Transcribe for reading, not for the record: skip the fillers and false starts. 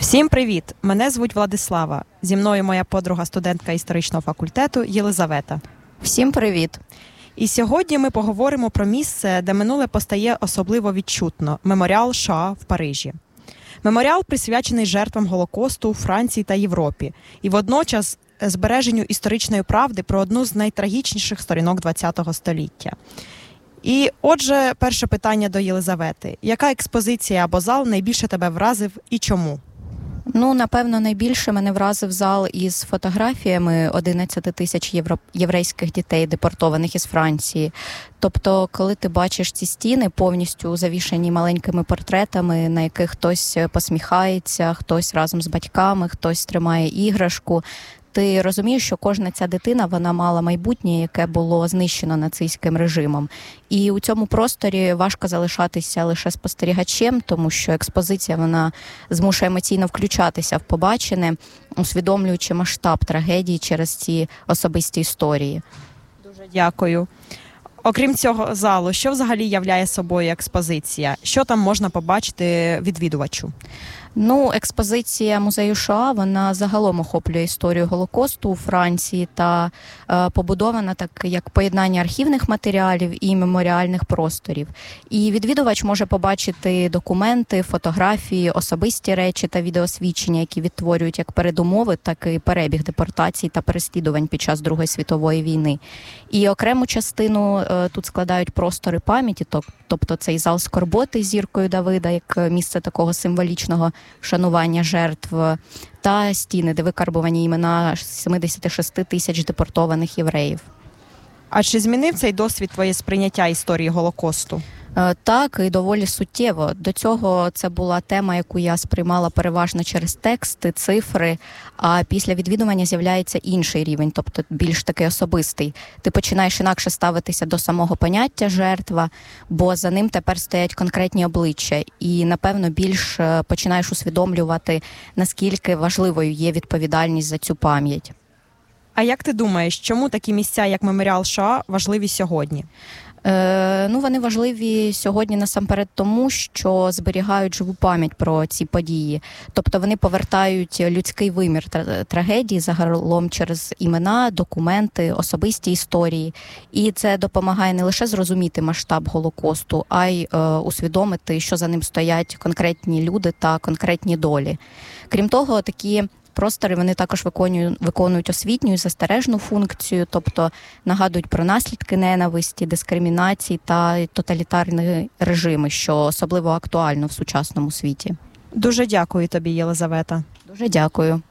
Всім привіт! Мене звуть Владислава. Зі мною моя подруга, студентка історичного факультету Єлизавета. Всім привіт! І сьогодні ми поговоримо про місце, де минуле постає особливо відчутно – меморіал Шоа в Парижі. Меморіал присвячений жертвам Голокосту у Франції та Європі і водночас збереженню історичної правди про одну з найтрагічніших сторінок ХХ століття. І отже, перше питання до Єлизавети. Яка експозиція або зал найбільше тебе вразив і чому? Напевно, найбільше мене вразив зал із фотографіями 11 тисяч єврейських дітей, депортованих із Франції. Тобто, коли ти бачиш ці стіни, повністю завішані маленькими портретами, на яких хтось посміхається, хтось разом з батьками, хтось тримає іграшку, ти розумієш, що кожна ця дитина, вона мала майбутнє, яке було знищено нацистським режимом. І у цьому просторі важко залишатися лише спостерігачем, тому що експозиція, вона змушує емоційно включатися в побачене, усвідомлюючи масштаб трагедії через ці особисті історії. Дуже дякую. Окрім цього залу, що взагалі являє собою експозиція? Що там можна побачити відвідувачу? Експозиція музею Шоа, вона загалом охоплює історію Голокосту у Франції та побудована так як поєднання архівних матеріалів і меморіальних просторів. І відвідувач може побачити документи, фотографії, особисті речі та відеосвідчення, які відтворюють як передумови, так і перебіг депортацій та переслідувань під час Другої світової війни. І окрему частину тут складають простори пам'яті, тобто цей зал скорботи з зіркою Давида, як місце такого символічного вшанування жертв, та стіни, де викарбовані імена 76 тисяч депортованих євреїв. А чи змінив цей досвід твоє сприйняття історії Голокосту? Так, і доволі суттєво. До цього це була тема, яку я сприймала переважно через тексти, цифри, а після відвідування з'являється інший рівень, тобто більш такий особистий. Ти починаєш інакше ставитися до самого поняття жертва, бо за ним тепер стоять конкретні обличчя, і, напевно, більш починаєш усвідомлювати, наскільки важливою є відповідальність за цю пам'ять. А як ти думаєш, чому такі місця, як меморіал Шоа, важливі сьогодні? Вони важливі сьогодні насамперед тому, що зберігають живу пам'ять про ці події. Тобто вони повертають людський вимір трагедії загалом через імена, документи, особисті історії. І це допомагає не лише зрозуміти масштаб Голокосту, а й усвідомити, що за ним стоять конкретні люди та конкретні долі. Крім того, такі простори, вони також виконують освітню і застережну функцію, тобто нагадують про наслідки ненависті, дискримінації та тоталітарні режими, що особливо актуально в сучасному світі. Дуже дякую тобі, Єлизавета. Дуже дякую.